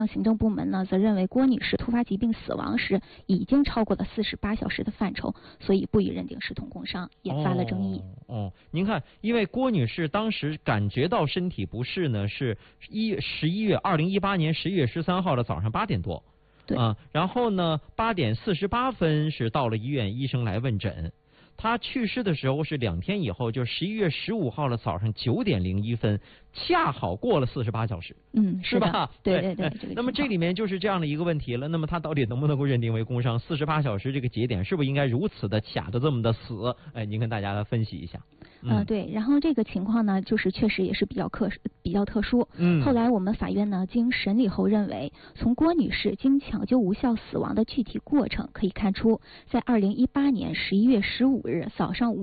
行政部门呢，则认为郭女士突发疾病死亡时已经超过了48小时的范畴，所以不予认定视同工伤，引发了争议。 您看，因为郭女士当时感觉到身体不适呢，是2018年11月13号的早上8点多， 对然后呢8点48分是到了医院，医生来问诊。他去世的时候是2天以后，就11月15号的早上9点01分，恰好过了48小时。 是吧？ 对。 那么这里面就是这样的一个问题了。那么他到底能不能够认定为工伤？48小时这个节点是不是应该如此的卡的这么的死？您跟大家来分析一下。 对，然后这个情况呢，就是确实也是比较特殊。后来我们法院呢经审理后认为，从郭女士经抢救无效死亡的具体过程可以看出，在2018年11月15日早上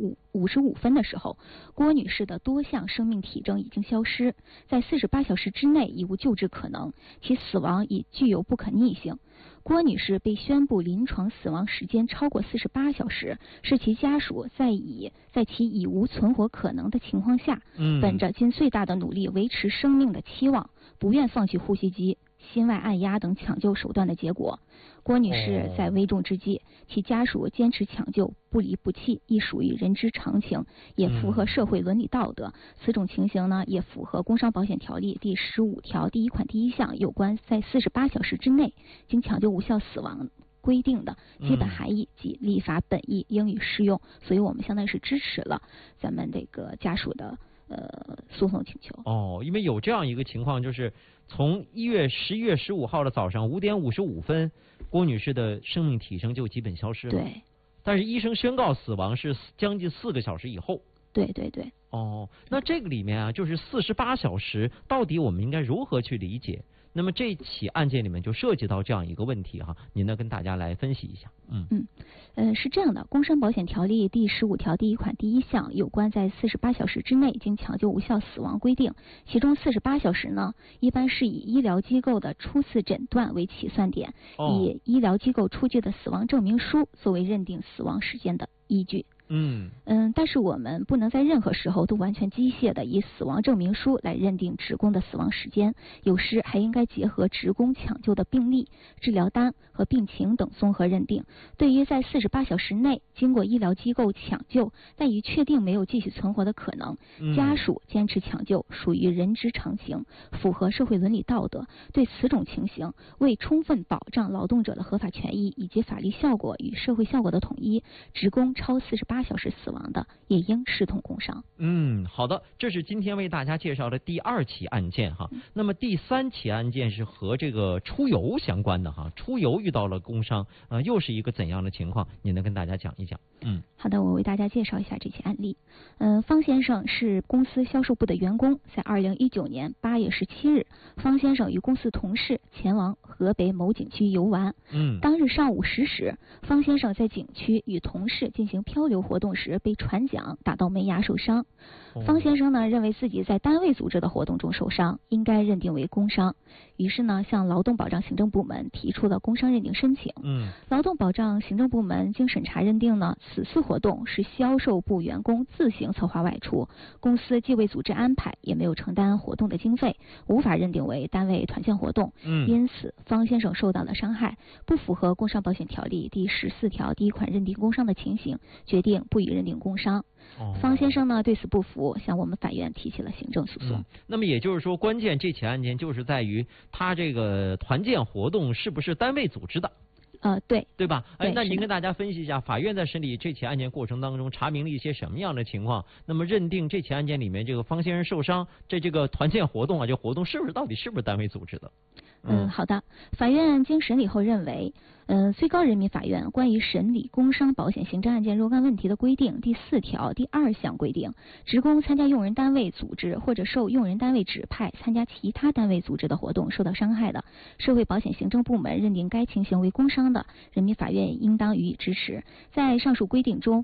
55分的时候，郭女士的多项生命体征已经消失，在48小时之内已无救治可能，其死亡已具有不可逆性。郭女士被宣布临床死亡时间超过48小时，是其家属在其已无存活可能的情况下，本着尽最大的努力维持生命的期望，不愿放弃呼吸机、心外按压等抢救手段的结果。郭女士在危重之际，其家属坚持抢救，不离不弃，亦属于人之常情，也符合社会伦理道德。此种情形呢，也符合工伤保险条例第15条第1款第1项有关在48小时之内经抢救无效死亡规定的基本含义及立法本意应予适用，所以我们相当于是支持了咱们这个家属的诉讼请求。 因为有这样一个情况，就是从11月15号的早上5点55分，郭女士的生命体征就基本消失了。 对。 但是医生宣告死亡是将近4个小时以后。 对。 那这个里面啊，就是48小时，到底我们应该如何去理解？那么这起案件里面就涉及到这样一个问题哈，您呢跟大家来分析一下。 是这样的，工伤保险条例第15条第1款第1项有关在48小时之内经抢救无效死亡规定，其中48小时呢，一般是以医疗机构的初次诊断为起算点，以医疗机构出具的死亡证明书作为认定死亡时间的依据。但是我们不能在任何时候都完全机械的以死亡证明书来认定职工的死亡时间，有时还应该结合职工抢救的病历、治疗单和病情等综合认定。对于在48小时内经过医疗机构抢救但已确定没有继续存活的可能，家属坚持抢救属于人之常情，符合社会伦理道德。对此种情形，为充分保障劳动者的合法权益以及法律效果与社会效果的统一，职工超48小时死亡的也应视同工伤。 好的，这是今天为大家介绍的第2起案件哈。那么第3起案件是和这个出游相关的哈，出游遇到了工伤，又是一个怎样的情况？你能跟大家讲一讲？ 好的，我为大家介绍一下这起案例。方先生是公司销售部的员工，在2019年8月17日，方先生与公司同事前往河北某景区游玩。当日上午10时，方先生在景区与同事进行漂流活动时被船桨打到门牙受伤。方先生呢认为自己在单位组织的活动中受伤，应该认定为工伤，于是呢向劳动保障行政部门提出了工伤认定申请。劳动保障行政部门经审查认定呢，此次活动是销售部员工自行策划外出，公司既未组织安排，也没有承担活动的经费，无法认定为单位团建活动。因此方先生受到了伤害，不符合工伤保险条例第14条第1款认定工伤的情形，决定不予认定工伤。方先生呢对此不服，向我们法院提起了行政诉讼。 那么也就是说，关键这起案件就是在于他这个团建活动是不是单位组织的？对吧？那您跟大家分析一下，法院在审理这起案件过程当中查明了一些什么样的情况？那么认定这起案件里面这个方先生受伤，这个团建活动啊，这活动到底是不是单位组织的？ 好的，法院经审理后认为，最高人民法院关于审理工伤保险行政案件若干问题的规定第4条第2项规定，职工参加用人单位组织或者受用人单位指派参加其他单位组织的活动受到伤害的，社会保险行政部门认定该情形为工伤的，人民法院应当予以支持。在上述规定中，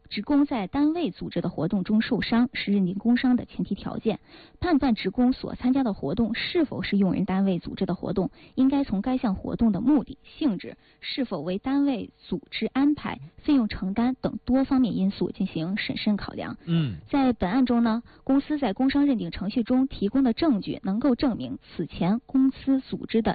职工在单位组织的活动中受伤是认定工伤的前提条件。判断职工所参加的活动是否是用人单位组织的活动，应该从该项活动的目的、性质、是否为单位组织安排、费用承担等多方面因素进行审慎考量。在本案中呢，公司在工伤认定程序中提供的证据能够证明此前公司组织的